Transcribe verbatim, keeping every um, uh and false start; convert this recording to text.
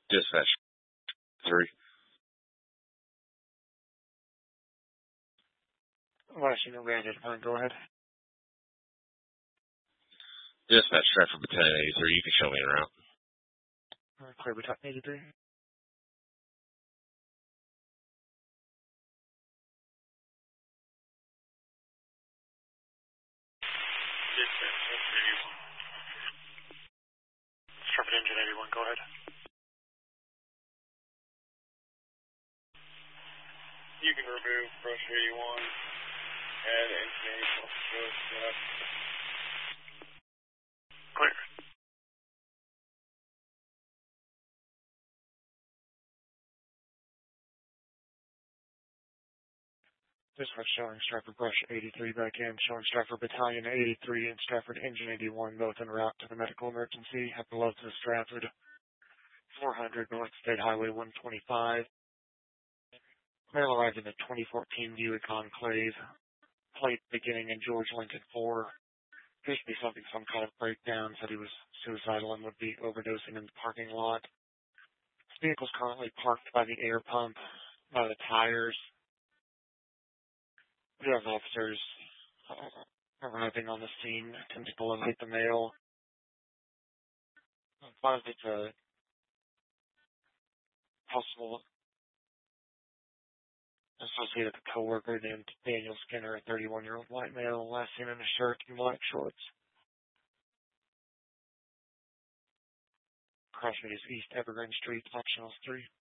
Dispatch three. Last unit granted. Fine, go ahead. Dispatch Stratford Battalion eighty-three. You can show me around. Uh, clear Battalion eighty-three. Stratford Engine eighty-one, go ahead. You can remove brush eighty-one and engine eighty-one. Clear. Dispatch showing Stratford Brush eighty-three back in, showing Stratford Battalion eighty-three and Stratford Engine eighty-one, both en route to the medical emergency at the Love to Stratford four hundred North State Highway one twenty-five. Male arrived in the twenty fourteen Buick Enclave, plate beginning in George Lincoln four. Appears to be something, some kind of breakdown, said he was suicidal and would be overdosing in the parking lot. His vehicle is currently parked by the air pump, by the tires. We have officers uh, arriving on the scene, attempting to locate the male. Advised it's a possible associated with a coworker named Daniel Skinner, a thirty-one-year-old white male, last seen in a shirt and black shorts. Crash is East Evergreen Street, optionals three.